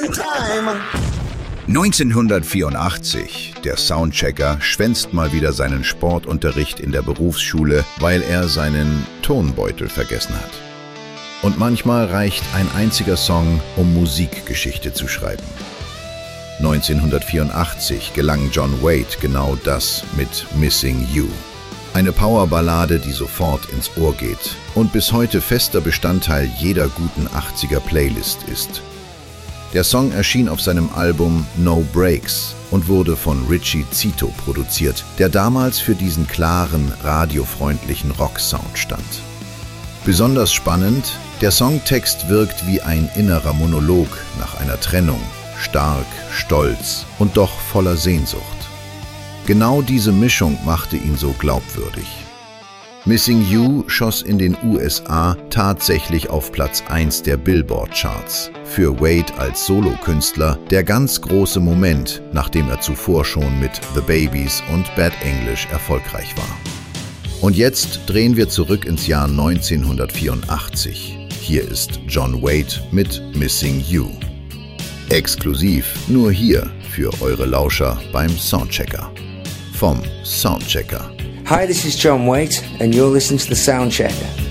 time. 1984. Der Soundchecker schwänzt mal wieder seinen Sportunterricht in der Berufsschule, weil er seinen Tonbeutel vergessen hat. Und manchmal reicht ein einziger Song, um Musikgeschichte zu schreiben. 1984 gelang John Waite genau das mit Missing You. Eine Powerballade, die sofort ins Ohr geht und bis heute fester Bestandteil jeder guten 80er-Playlist ist. Der Song erschien auf seinem Album No Breaks und wurde von Richie Zito produziert, der damals für diesen klaren, radiofreundlichen Rock-Sound stand. Besonders spannend, der Songtext wirkt wie ein innerer Monolog nach einer Trennung, stark, stolz und doch voller Sehnsucht. Genau diese Mischung machte ihn so glaubwürdig. Missing You schoss in den USA tatsächlich auf Platz 1 der Billboard-Charts. Für Waite als Solokünstler der ganz große Moment, nachdem er zuvor schon mit The Babies und Bad English erfolgreich war. Und jetzt drehen wir zurück ins Jahr 1984. Hier ist John Waite mit Missing You. Exklusiv nur hier für eure Lauscher beim Soundchecker. Vom Soundchecker. Hi, this is John Waite, and you're listening to The Soundchecker.